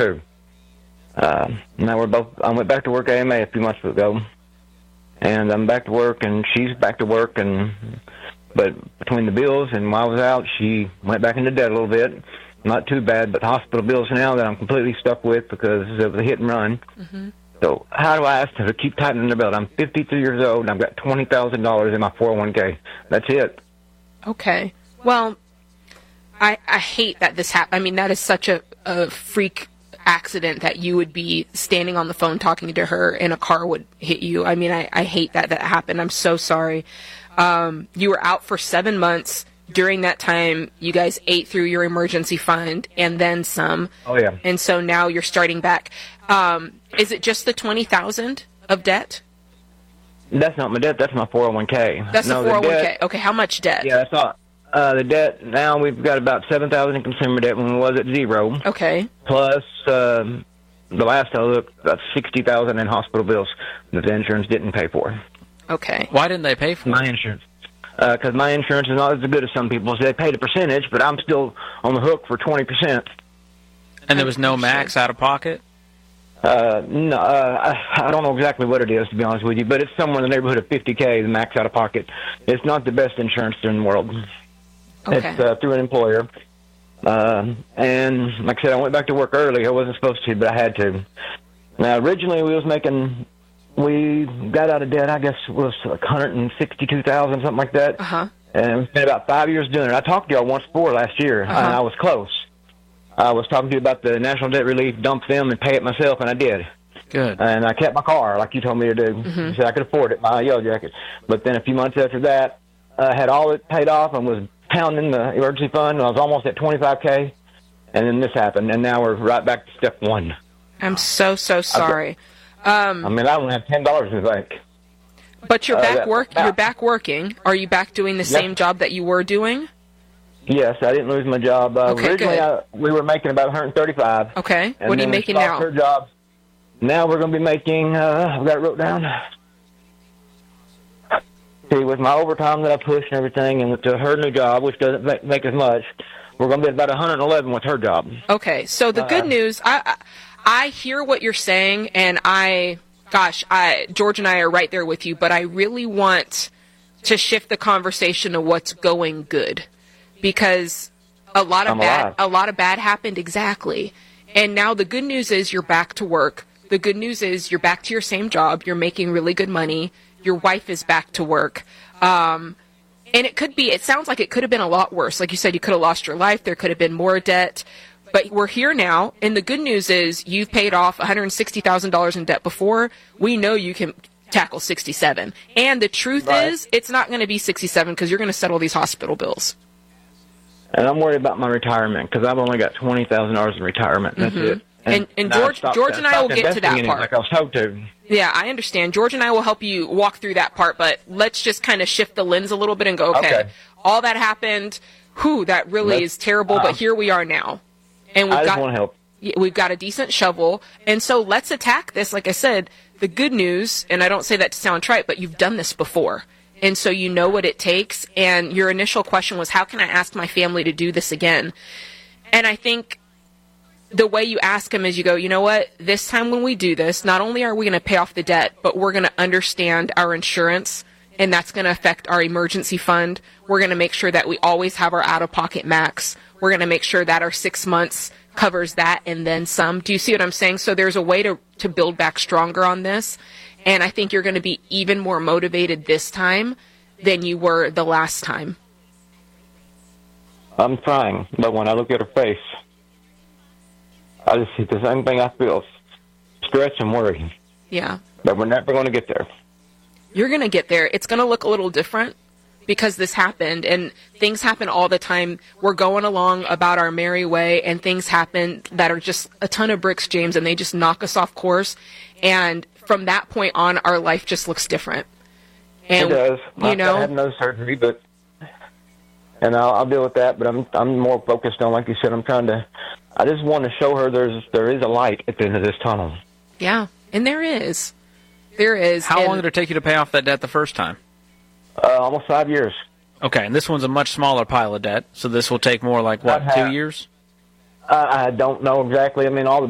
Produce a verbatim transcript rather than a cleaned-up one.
too. Uh, now we're both. I went back to work at A M A a few months ago, and I'm back to work, and she's back to work, and but between the bills and while I was out, she went back into debt a little bit. Not too bad, but hospital bills now that I'm completely stuck with because of the hit and run. Mm-hmm. So how do I ask her to keep tightening their belt? I'm fifty-three years old, and I've got twenty thousand dollars in my four oh one k. That's it. Okay. Well, I I hate that this happened. I mean, that is such a, a freak accident that you would be standing on the phone talking to her and a car would hit you. I mean, I, I hate that that happened. I'm so sorry. Um, you were out for seven months. During that time, you guys ate through your emergency fund and then some. Oh, yeah. And so now you're starting back. Um, is it just the twenty thousand dollars of debt? That's not my debt. That's my four oh one k. That's no, the four oh one k. Debt, okay, how much debt? Yeah, that's all. Uh, the debt, now we've got about seven thousand dollars in consumer debt when we was at zero. Okay. Plus, um, the last I looked, about sixty thousand dollars in hospital bills that the insurance didn't pay for. Okay. Why didn't they pay for my insurance? Because uh, my insurance is not as good as some people's. They paid a percentage, but I'm still on the hook for twenty percent. And there was no max out of pocket? Uh, no, uh, I, I don't know exactly what it is, to be honest with you, but it's somewhere in the neighborhood of fifty K, the max out of pocket. It's not the best insurance in the world. Okay. It's uh, through an employer. Uh, and like I said, I went back to work early. I wasn't supposed to, but I had to. Now, originally we was making, we got out of debt, I guess it was like one hundred sixty-two thousand dollars, something like that. Uh-huh. And we spent about five years doing it. I talked to y'all once before last year, uh-huh. and I was close. I was talking to you about the National Debt Relief, dump them and pay it myself, and I did. Good. And I kept my car, like you told me to do. Mm-hmm. You said I could afford it, my Yellow Jacket. But then a few months after that, I had all it paid off and was pounding the emergency fund, and I was almost at twenty-five K. And then this happened, and now we're right back to step one. I'm so, so sorry. Um, I mean, I don't have ten dollars in the bank. But you're Uh, back that- work. that- You're back working. Are you back doing the Yep. same job that you were doing? Yes, I didn't lose my job. Uh, Okay, originally, good. I, we were making about one hundred thirty-five. Okay. And What are you then we making stopped now? Her job. Now we're going to be making. Uh, I've got it wrote down. See, with my overtime that I push and everything, and with the, her new job, which doesn't make, make as much, we're going to be at about one hundred eleven with her job. Okay. So the good Uh, news, I, I I hear what you're saying, and I, gosh, I George and I are right there with you. But I really want to shift the conversation to what's going good, because a lot of I'm bad, alive. a lot of bad happened exactly. And now the good news is you're back to work. The good news is you're back to your same job. You're making really good money. Your wife is back to work. Um, and it could be, it sounds like it could have been a lot worse. Like you said, you could have lost your life. There could have been more debt. But we're here now. And the good news is you've paid off one hundred sixty thousand dollars in debt before. We know you can tackle sixty-seven. And the truth Right. is, it's not going to be sixty-seven because you're going to settle these hospital bills. And I'm worried about my retirement because I've only got twenty thousand dollars in retirement. That's Mhm. it. And- and I George- stopped- George and I will stopped get to that investing in it part. Like I was told to. Yeah, I understand. George and I will help you walk through that part, but let's just kind of shift the lens a little bit and go, okay, Okay. all that happened, whew, that really Let's- is terrible, uh, but here we are now. And we've I just got want to help. yeah, we've got a decent shovel, and so let's attack this. Like I said, the good news, and I don't say that to sound trite, but you've done this before. And so you know what it takes, and your initial question was, how can I ask my family to do this again? And I think the way you ask them is you go, you know what, this time when we do this, not only are we going to pay off the debt, but we're going to understand our insurance, and that's going to affect our emergency fund. We're going to make sure that we always have our out-of-pocket max. We're going to make sure that our six months covers that and then some. Do you see what I'm saying? So there's a way to, to build back stronger on this, and I think you're going to be even more motivated this time than you were the last time. I'm trying, but when I look at her face, I just see the same thing I feel, stress and worry. Yeah. But we're never going to get there. You're going to get there. It's going to look a little different because this happened, and things happen all the time. We're going along about our merry way, and things happen that are just a ton of bricks, James, and they just knock us off course. And from that point on, our life just looks different. And, it does. You I've know, had no surgery, but and I'll, I'll deal with that. But I'm I'm more focused on, like you said, I'm trying to. I just want to show her there's there is a light at the end of this tunnel. yeah, and there is. There is. How and long did it take you to pay off that debt the first time? Uh, almost five years. Okay, and this one's a much smaller pile of debt, so this will take more like, what, About two half. years? I, I don't know exactly. I mean, all the